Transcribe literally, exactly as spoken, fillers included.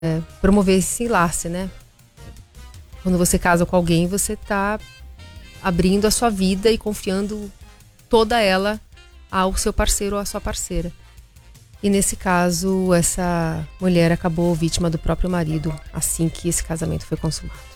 é, promover esse enlace, né? Quando você casa com alguém, você tá abrindo a sua vida e confiando toda ela ao seu parceiro ou à sua parceira. E nesse caso, essa mulher acabou vítima do próprio marido assim que esse casamento foi consumado.